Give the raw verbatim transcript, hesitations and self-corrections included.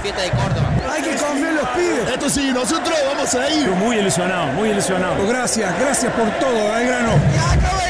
fiesta de Córdoba. Hay que confiar en los pibes. Esto sí, nosotros vamos a ir. Muy ilusionado, muy ilusionado. Gracias, gracias por todo, Belgrano.